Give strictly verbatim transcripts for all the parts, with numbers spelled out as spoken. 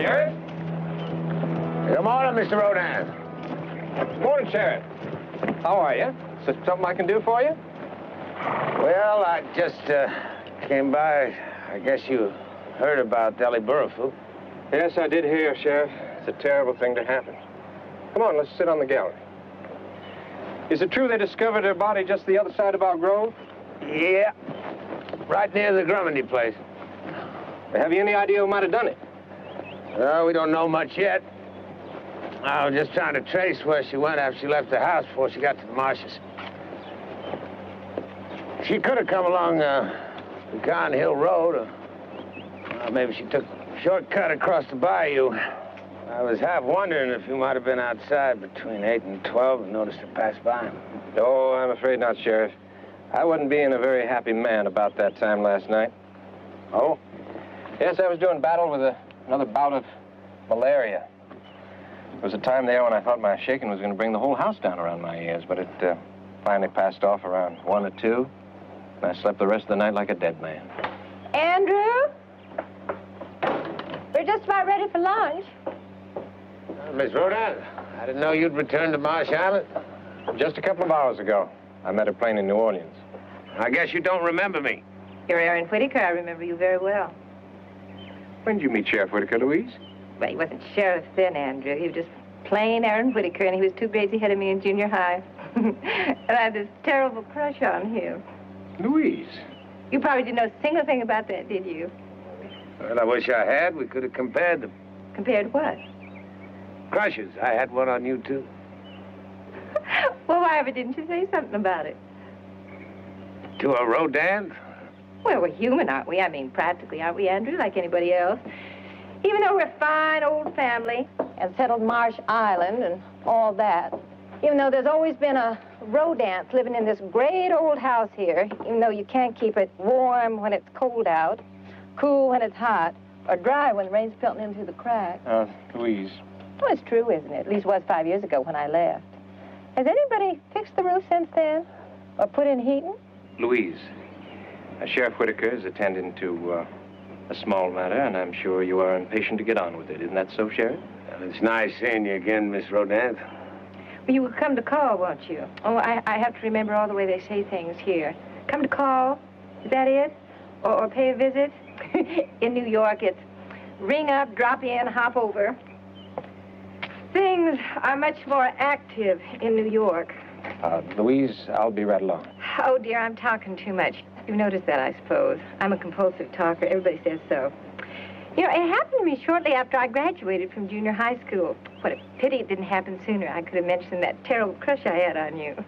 Sheriff? Good morning, Mister Rodan. Good morning, Sheriff. How are you? Is there something I can do for you? Well, I just uh, came by. I guess you heard about Ellie Burrifu. Yes, I did hear, Sheriff. It's a terrible thing to happen. Come on, let's sit on the gallery. Is it true they discovered her body just the other side of our grove? Yeah, right near the Grummandy place. Have you any idea who might have done it? Well, we don't know much yet. I was just trying to trace where she went after she left the house before she got to the marshes. She could have come along uh, Pecan Hill Road, or well, maybe she took a shortcut across the bayou. I was half wondering if you might have been outside between eight and twelve and noticed her pass by. No, I'm afraid not, Sheriff. I wasn't being a very happy man about that time last night. Oh? Yes, I was doing battle with a, another bout of malaria. There was a time there when I thought my shaking was going to bring the whole house down around my ears, but it uh, finally passed off around one or two, and I slept the rest of the night like a dead man. Andrew? We're just about ready for lunch. Uh, Miss Rodan, I didn't know you'd returned to Marsh Island. Just a couple of hours ago, I met a plane in New Orleans. I guess you don't remember me. You're Aaron Whitaker. I remember you very well. When did you meut Sheriff Whitaker, Louise? Well, he wasn't sheriff then, Andrew. He was just plain Aaron Whitaker, and he was two grades ahead of me in junior high. And I had this terrible crush on him. Louise? You probably didn't know a single thing about that, did you? Well, I wish I had. We could have compared them. Compared what? Crushes. I had one on you, too. Well, why ever didn't you say something about it? To a Rodan? Well, we're human, aren't we? I mean, practically, aren't we, Andrew, like anybody else? Even though we're a fine old family and settled Marsh Island and all that, even though there's always been a rodance living in this great old house here, even though you can't keep it warm when it's cold out, cool when it's hot, or dry when the rain's pelting in through the cracks. Uh, Louise. Well, it's true, isn't it? At least it was five years ago when I left. Has anybody fixed the roof since then? Or put in heating? Louise, uh, Sheriff Whitaker is attending to uh, a small matter, and I'm sure you are impatient to get on with it. Isn't that so, Sheriff? Well, it's nice seeing you again, Miss Rodan. Well, you will come to call, won't you? Oh, I, I have to remember all the way they say things here. Come to call, is that it? Or, or pay a visit? In New York, it's ring up, drop in, hop over. Things are much more active in New York. Uh, Louise, I'll be right along. Oh, dear, I'm talking too much. You've noticed that, I suppose. I'm a compulsive talker. Everybody says so. You know, it happened to me shortly after I graduated from junior high school. What a pity it didn't happen sooner. I could have mentioned that terrible crush I had on you.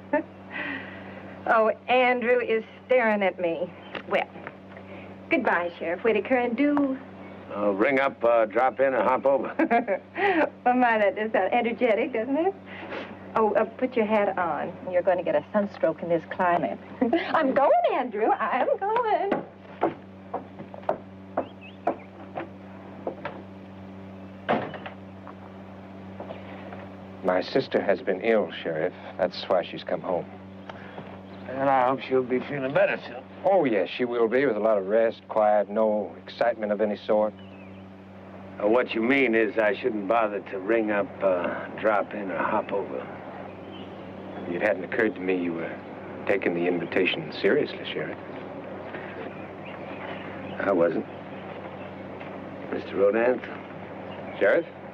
Oh, Andrew is staring at me. Well, goodbye, Sheriff Whitaker, and do... Uh, ring up, uh, drop in, or hop over. Well, my, that does sound energetic, doesn't it? Oh, uh, put your hat on. You're going to get a sunstroke in this climate. I'm going, Andrew. I'm going. My sister has been ill, Sheriff. That's why she's come home. And I hope she'll be feeling better soon. Oh, yes, she will be, with a lot of rest, quiet, no excitement of any sort. Uh, what you mean is I shouldn't bother to ring up, uh, drop in, or hop over. It hadn't occurred to me you were taking the invitation seriously, Sheriff. I wasn't. Mister Rodan? Sheriff?